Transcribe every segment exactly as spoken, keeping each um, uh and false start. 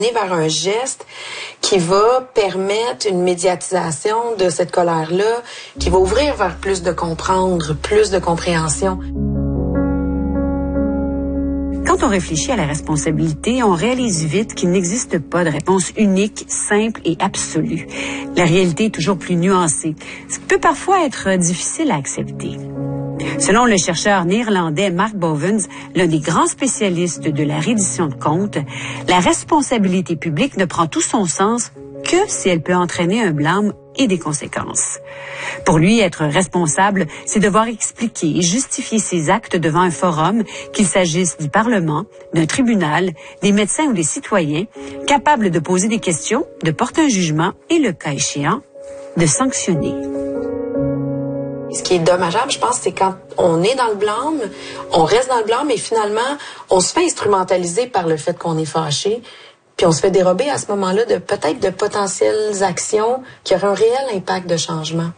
vers un geste qui va permettre une médiatisation de cette colère-là, qui va ouvrir vers plus de comprendre, plus de compréhension. Quand on réfléchit à la responsabilité, on réalise vite qu'il n'existe pas de réponse unique, simple et absolue. La réalité est toujours plus nuancée, ce qui peut parfois être difficile à accepter. Selon le chercheur néerlandais Mark Bovens, l'un des grands spécialistes de la reddition de comptes, la responsabilité publique ne prend tout son sens que si elle peut entraîner un blâme et des conséquences. Pour lui, être responsable, c'est devoir expliquer et justifier ses actes devant un forum, qu'il s'agisse du Parlement, d'un tribunal, des médecins ou des citoyens, capables de poser des questions, de porter un jugement et, le cas échéant, de sanctionner. Ce qui est dommageable, je pense, c'est quand on est dans le blâme, on reste dans le blâme et finalement, on se fait instrumentaliser par le fait qu'on est fâché, puis on se fait dérober à ce moment-là de peut-être de potentielles actions qui auraient un réel impact de changement.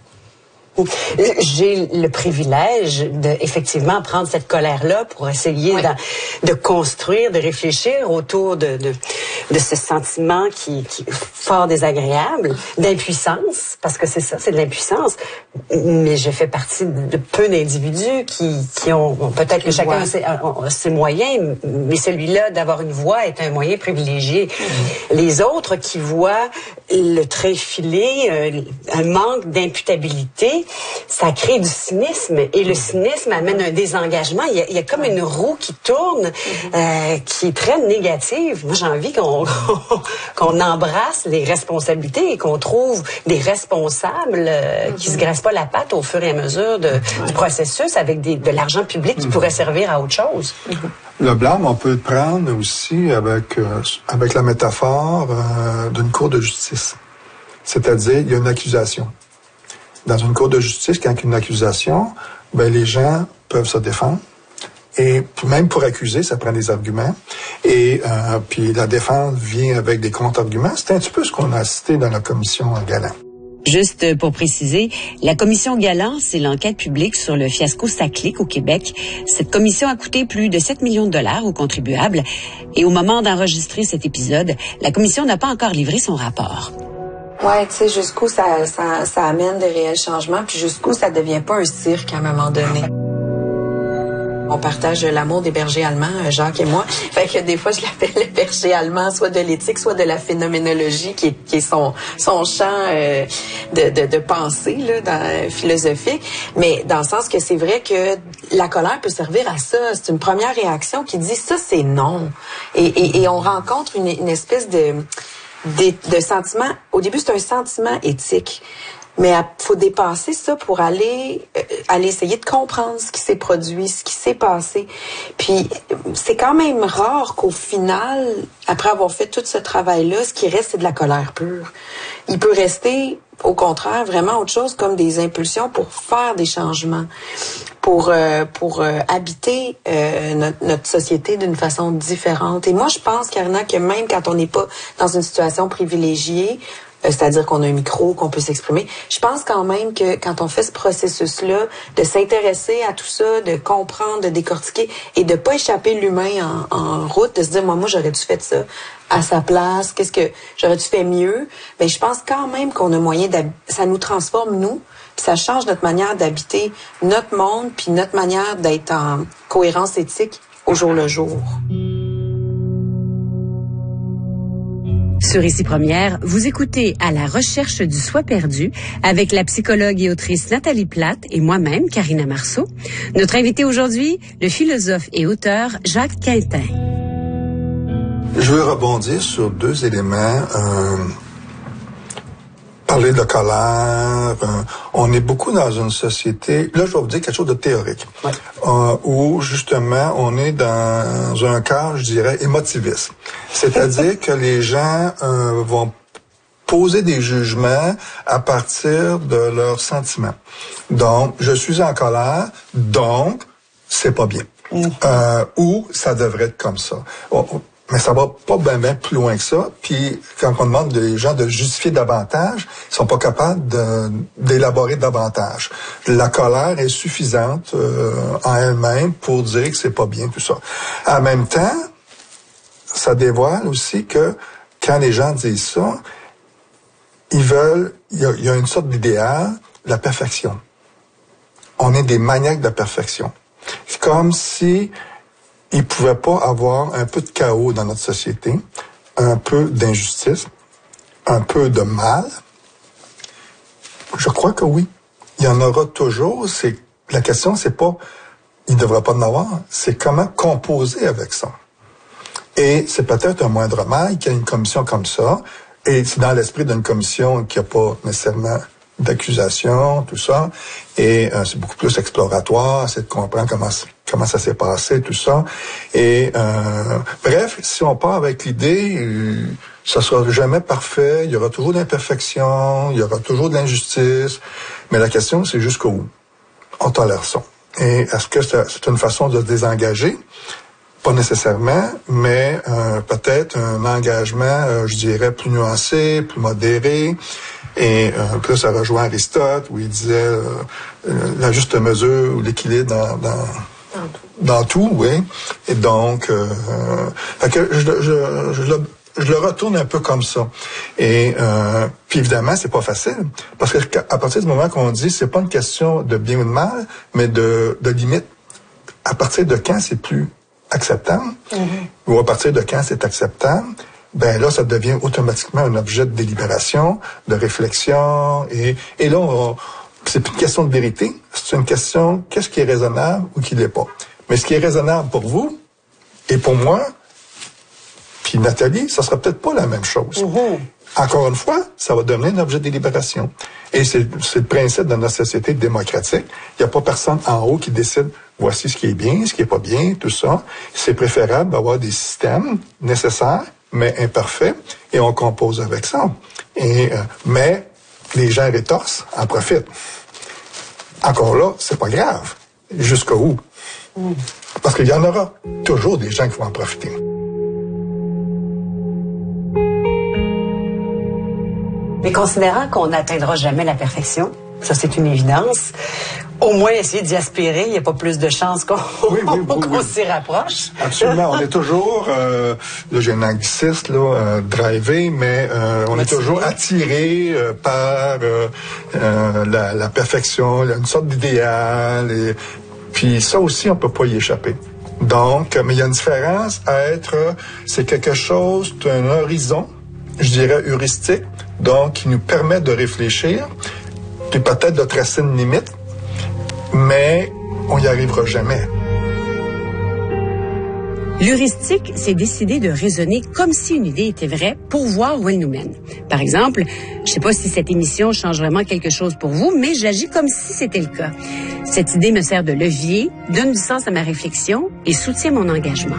J'ai le privilège de effectivement prendre cette colère-là pour essayer oui. de, de construire, de réfléchir autour de, de, de ce sentiment qui, qui est fort désagréable, d'impuissance, parce que c'est ça, c'est de l'impuissance. Mais je fais partie de peu d'individus qui, qui ont, peut-être que chacun a ses, a ses moyens, mais celui-là d'avoir une voix est un moyen privilégié. Mmh. Les autres qui voient le trait filé, un manque d'imputabilité, ça crée du cynisme et le cynisme amène un désengagement. Il y a, il y a comme une roue qui tourne, euh, qui est très négative. Moi, j'ai envie qu'on qu'on embrasse les responsabilités et qu'on trouve des responsables euh, qui se graissent pas la patte au fur et à mesure de, du processus avec des, de l'argent public qui pourrait servir à autre chose. Le blâme, on peut le prendre aussi avec euh, avec la métaphore euh, d'une cour de justice. C'est-à-dire, il y a une accusation. Dans une cour de justice, quand il y a une accusation, ben les gens peuvent se défendre. Et même pour accuser, ça prend des arguments. Et euh, puis la défense vient avec des contre-arguments. C'est un petit peu ce qu'on a assisté dans la commission Galland. Juste pour préciser, la commission Galland, c'est l'enquête publique sur le fiasco Saclic au Québec. Cette commission a coûté plus de sept millions de dollars aux contribuables. Et au moment d'enregistrer cet épisode, la commission n'a pas encore livré son rapport. Ouais, tu sais, jusqu'où ça, ça, ça amène de réels changements, puis jusqu'où ça devient pas un cirque à un moment donné. On partage l'amour des bergers allemands, Jacques et moi. Fait que des fois, je l'appelle le berger allemand, soit de l'éthique, soit de la phénoménologie, qui est, qui est son, son champ euh, de, de, de pensée là, dans, philosophique. Mais dans le sens que c'est vrai que la colère peut servir à ça. C'est une première réaction qui dit ça, c'est non. Et, et, et on rencontre une, une espèce de... Des, de sentiments, au début c'est un sentiment éthique, mais il faut dépasser ça pour aller euh, aller essayer de comprendre ce qui s'est produit, ce qui s'est passé. Puis c'est quand même rare qu'au final, après avoir fait tout ce travail-là, ce qui reste c'est de la colère pure. Il peut rester au contraire vraiment autre chose comme des impulsions pour faire des changements, pour euh, pour euh, habiter euh, notre, notre société d'une façon différente. Et moi je pense, Karina, que même quand on n'est pas dans une situation privilégiée, euh, c'est-à-dire qu'on a un micro, qu'on peut s'exprimer, je pense quand même que quand on fait ce processus-là, de s'intéresser à tout ça, de comprendre, de décortiquer et de pas échapper l'humain en, en route, de se dire moi moi j'aurais dû fait ça à sa place, qu'est-ce que j'aurais dû fait mieux, mais je pense quand même qu'on a moyen d'hab... ça nous transforme nous, puis ça change notre manière d'habiter notre monde, puis notre manière d'être en cohérence éthique au jour le jour. Sur Ici Première, vous écoutez À la recherche du soi perdu avec la psychologue et autrice Nathalie Platte et moi-même, Karina Marceau. Notre invité aujourd'hui, le philosophe et auteur Jacques Quintin. Je veux rebondir sur deux éléments. Euh, parler de colère. Euh, on est beaucoup dans une société... Là, je vais vous dire quelque chose de théorique. Ouais. Euh, où, justement, on est dans un cadre, je dirais, émotiviste. C'est-à-dire que les gens euh, vont poser des jugements à partir de leurs sentiments. Donc, je suis en colère, donc, c'est pas bien. Mm-hmm. Euh, ou ça devrait être comme ça. Oh, mais ça va pas bien ben plus loin que ça. Puis quand on demande des gens de justifier davantage, ils sont pas capables de, d'élaborer davantage. La colère est suffisante euh, en elle-même pour dire que c'est pas bien tout ça. En même temps, ça dévoile aussi que quand les gens disent ça, ils veulent, il y a, il y a une sorte d'idéal, la perfection. On est des maniaques de la perfection. C'est comme si ils pouvaient pas avoir un peu de chaos dans notre société, un peu d'injustice, un peu de mal. Je crois que oui. Il y en aura toujours. C'est, la question, c'est pas, il ne devrait pas en avoir, c'est comment composer avec ça. Et c'est peut-être un moindre mal qu'il y ait une commission comme ça, et c'est dans l'esprit d'une commission qui n'a pas nécessairement d'accusation, tout ça, et euh, c'est beaucoup plus exploratoire, c'est de comprendre comment comment ça s'est passé, tout ça. Et euh, bref, si on part avec l'idée, euh, ça sera jamais parfait, il y aura toujours d'imperfections, il y aura toujours de l'injustice, mais la question, c'est jusqu'où on tolère ça. Et est-ce que c'est une façon de se désengager? Pas nécessairement, mais euh, peut-être un engagement, euh, je dirais, plus nuancé, plus modéré. Et euh, plus ça rejoint Aristote, où il disait euh, la juste mesure ou l'équilibre dans, dans, dans tout, oui. Et donc, euh, fait que je, je, je, le, je le retourne un peu comme ça. Et euh, puis évidemment, c'est pas facile, parce que à partir du moment qu'on dit, c'est pas une question de bien ou de mal, mais de, de limite. À partir de quand c'est plus acceptable, mm-hmm. ou à partir de quand c'est acceptable, ben là, ça devient automatiquement un objet de délibération, de réflexion, et, et là, on, c'est plus une question de vérité, c'est une question, qu'est-ce qui est raisonnable ou qui l'est pas. Mais ce qui est raisonnable pour vous, et pour moi, puis Nathalie, ça sera peut-être pas la même chose. Mm-hmm. Encore une fois, ça va devenir un objet de délibération. Et c'est, c'est le principe de notre société démocratique. Il n'y a pas personne en haut qui décide voici ce qui est bien, ce qui est pas bien, tout ça. C'est préférable d'avoir des systèmes nécessaires, mais imparfaits, et on compose avec ça. Et, euh, mais les gens rétorcent, en profitent. Encore là, c'est pas grave. Jusqu'où? Mm. Parce qu'il y en aura toujours des gens qui vont en profiter. Mais considérant qu'on n'atteindra jamais la perfection, ça c'est une évidence, au moins essayer d'y aspirer, il n'y a pas plus de chances qu'on, oui, oui, oui, qu'on oui. s'y rapproche. Absolument, on est toujours, euh, là j'ai un angliciste, là, euh, drivé, mais euh, on Motivé. est toujours attiré euh, par euh, euh, la, la perfection, une sorte d'idéal, et puis ça aussi on peut pas y échapper. Donc, mais il y a une différence à être, c'est quelque chose d'un horizon, je dirais heuristique, donc qui nous permet de réfléchir, puis peut-être de tracer une limite, mais on n'y arrivera jamais. L'heuristique, c'est décider de raisonner comme si une idée était vraie pour voir où elle nous mène. Par exemple, je ne sais pas si cette émission change vraiment quelque chose pour vous, mais j'agis comme si c'était le cas. Cette idée me sert de levier, donne du sens à ma réflexion et soutient mon engagement.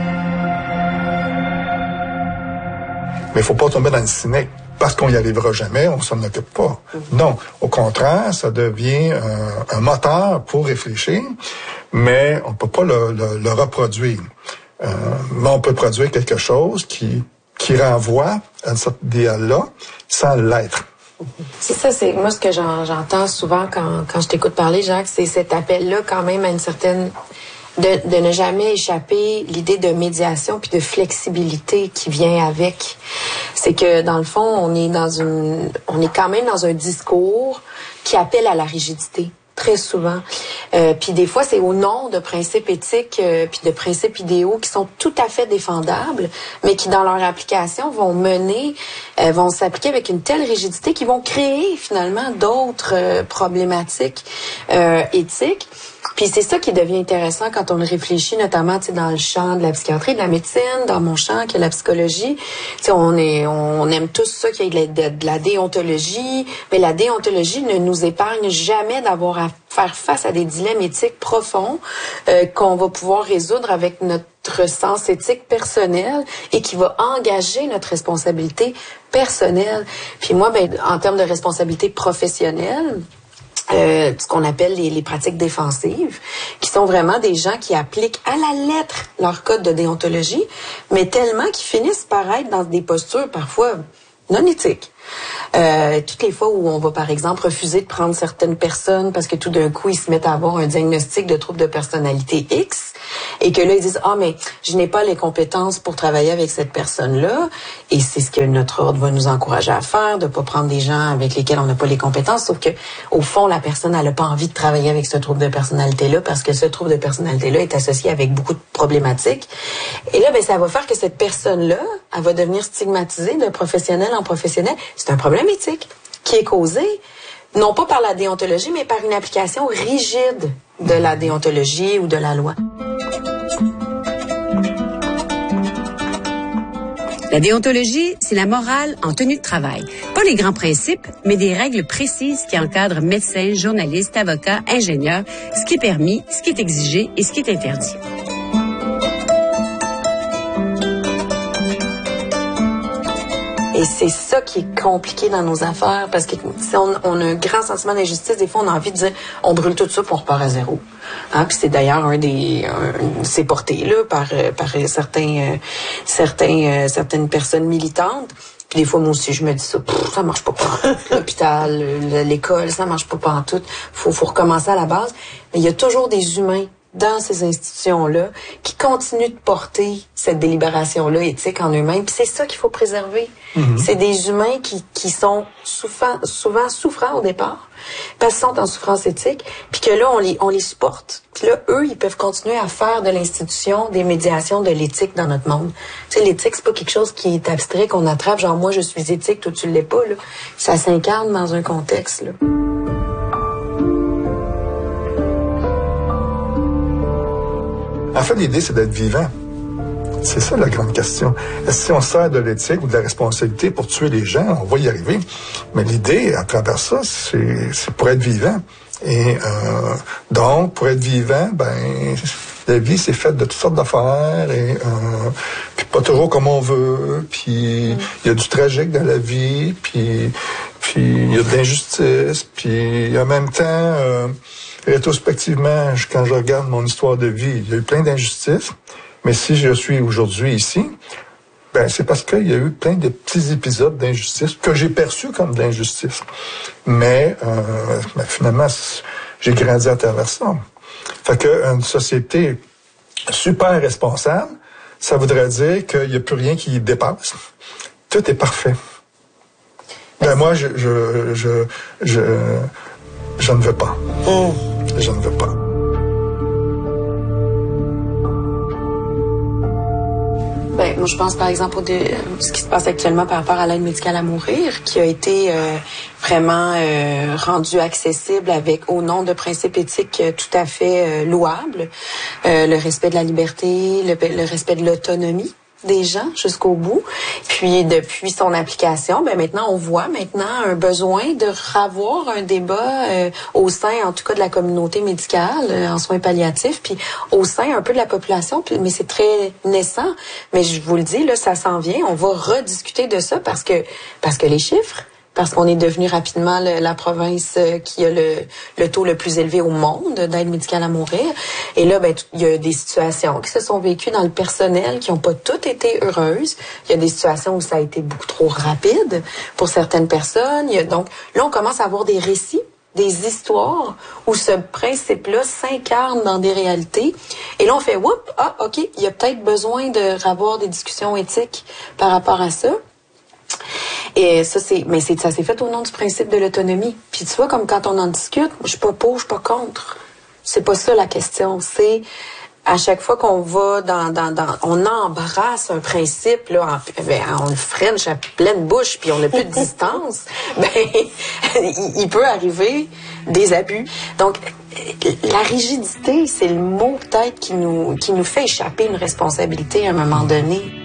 Mais il ne faut pas tomber dans le cynique. Parce qu'on n'y arrivera jamais, on s'en occupe pas. Non, au contraire, ça devient un, un moteur pour réfléchir, mais on peut pas le, le, le reproduire. Euh, mais on peut produire quelque chose qui, qui renvoie à une sorte d'idéal-là sans l'être. C'est ça, c'est moi ce que j'en, j'entends souvent quand, quand je t'écoute parler, Jacques, c'est cet appel-là quand même à une certaine... De, de ne jamais échapper l'idée de médiation puis de flexibilité qui vient avec. C'est que dans le fond, on est dans une, on est quand même dans un discours qui appelle à la rigidité très souvent. Euh, puis des fois, c'est au nom de principes éthiques euh, puis de principes idéaux qui sont tout à fait défendables, mais qui dans leur application vont mener, euh, vont s'appliquer avec une telle rigidité qu'ils vont créer finalement d'autres euh, problématiques euh, éthiques. Puis c'est ça qui devient intéressant quand on le réfléchit, notamment dans le champ de la psychiatrie, de la médecine, dans mon champ qui est la psychologie. T'sais, on est, on aime tous ça qu'il y ait de, de, de la déontologie, mais la déontologie ne nous épargne jamais d'avoir à faire face à des dilemmes éthiques profonds euh, qu'on va pouvoir résoudre avec notre sens éthique personnel et qui va engager notre responsabilité personnelle. Puis moi, ben, en termes de responsabilité professionnelle, Euh, ce qu'on appelle les, les pratiques défensives, qui sont vraiment des gens qui appliquent à la lettre leur code de déontologie, mais tellement qu'ils finissent par être dans des postures parfois non éthiques. Euh, toutes les fois où on va, par exemple, refuser de prendre certaines personnes parce que tout d'un coup, ils se mettent à avoir un diagnostic de trouble de personnalité X et que là, ils disent « Ah, mais je n'ai pas les compétences pour travailler avec cette personne-là. » Et c'est ce que notre ordre va nous encourager à faire, de pas prendre des gens avec lesquels on n'a pas les compétences. Sauf que, au fond, la personne, elle n'a pas envie de travailler avec ce trouble de personnalité-là parce que ce trouble de personnalité-là est associé avec beaucoup de problématiques. Et là, ben, ça va faire que cette personne-là, elle va devenir stigmatisée de professionnel en professionnel. C'est un problème éthique qui est causé, non pas par la déontologie, mais par une application rigide de la déontologie ou de la loi. La déontologie, c'est la morale en tenue de travail. Pas les grands principes, mais des règles précises qui encadrent médecins, journalistes, avocats, ingénieurs, ce qui est permis, ce qui est exigé et ce qui est interdit. Et c'est ça qui est compliqué dans nos affaires, parce que si on, on a un grand sentiment d'injustice, des fois on a envie de dire on brûle tout ça puis on repart à zéro. Hein? Puis c'est d'ailleurs un des un, c'est porté là par par certains euh, certains euh, certaines personnes militantes. Puis des fois moi aussi je me dis ça, pff, ça marche pas pas. L'hôpital, l'école, ça marche pas pas en tout. Faut faut recommencer à la base. Mais il y a toujours des humains dans ces institutions-là qui continuent de porter cette délibération-là éthique en eux-mêmes. Puis c'est ça qu'il faut préserver. Mm-hmm. C'est des humains qui, qui sont souvent, souvent souffrants au départ, parce qu'ils sont en souffrance éthique, puis que là, on les, on les supporte. Puis là, eux, ils peuvent continuer à faire de l'institution des médiations de l'éthique dans notre monde. Tu sais, l'éthique, c'est pas quelque chose qui est abstrait, qu'on attrape, genre moi, je suis éthique, toi, tu l'es pas, là. Ça s'incarne dans un contexte, là. En fait, l'idée, c'est d'être vivant. C'est ça la grande question. Est-ce que si on sert de l'éthique ou de la responsabilité pour tuer les gens, on va y arriver. Mais l'idée, à travers ça, c'est, c'est pour être vivant. Et euh, donc, pour être vivant, ben, la vie, c'est faite de toutes sortes d'affaires, et euh, puis pas toujours comme on veut, puis il y a du tragique dans la vie, puis puis il y a de l'injustice, puis en même temps... Euh, rétrospectivement, quand je regarde mon histoire de vie, il y a eu plein d'injustices, mais si je suis aujourd'hui ici, ben c'est parce qu'il y a eu plein de petits épisodes d'injustice que j'ai perçus comme de l'injustice. Mais euh, ben, finalement, j'ai grandi à travers ça. Fait qu'une société super responsable, ça voudrait dire qu'il n'y a plus rien qui dépasse. Tout est parfait. Ben moi, je je je je, je ne veux pas. Mm. Je ne veux pas. Ben, moi, je pense, par exemple, au de, ce qui se passe actuellement par rapport à l'aide médicale à mourir, qui a été euh, vraiment euh, rendu accessible avec, au nom de principes éthiques euh, tout à fait euh, louables, euh, le respect de la liberté, le, le respect de l'autonomie des gens jusqu'au bout. Puis depuis son application, ben maintenant on voit maintenant un besoin de revoir un débat euh, au sein, en tout cas, de la communauté médicale euh, en soins palliatifs, puis au sein un peu de la population. Puis, mais c'est très naissant. Mais je vous le dis là, ça s'en vient. On va rediscuter de ça parce que parce que les chiffres. Parce qu'on est devenu rapidement le, la province qui a le, le taux le plus élevé au monde d'aide médicale à mourir. Et là, ben, il y a des situations qui se sont vécues dans le personnel qui n'ont pas toutes été heureuses. Il y a des situations où ça a été beaucoup trop rapide pour certaines personnes. Il y a, donc, là, on commence à avoir des récits, des histoires où ce principe-là s'incarne dans des réalités. Et là, on fait, whoop, ah, OK, il y a peut-être besoin de avoir des discussions éthiques par rapport à ça. Et ça, c'est, mais c'est, ça s'est fait au nom du principe de l'autonomie. Puis tu vois, comme quand on en discute, je suis pas pour, je suis pas contre. C'est pas ça la question. C'est à chaque fois qu'on va dans, dans, dans, on embrasse un principe, là, en, ben, on le french à pleine bouche, puis on n'a plus de distance, ben, il, il peut arriver des abus. Donc, la rigidité, c'est le mot peut-être qui nous, qui nous fait échapper une responsabilité à un moment donné.